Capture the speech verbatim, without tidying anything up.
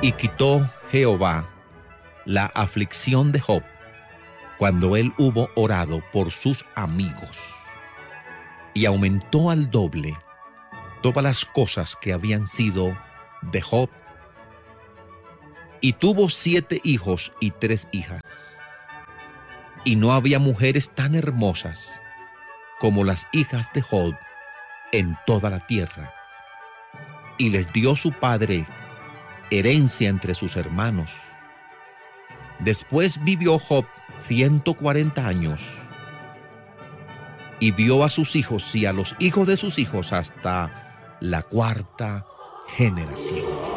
Y quitó Jehová la aflicción de Job cuando él hubo orado por sus amigos, y aumentó al doble todas las cosas que habían sido de Job. Y tuvo siete hijos y tres hijas, y no había mujeres tan hermosas como las hijas de Job en toda la tierra. Y les dio su padre herencia entre sus hermanos. Después vivió Job ciento cuarenta años, y vio a sus hijos y a los hijos de sus hijos hasta la cuarta generación.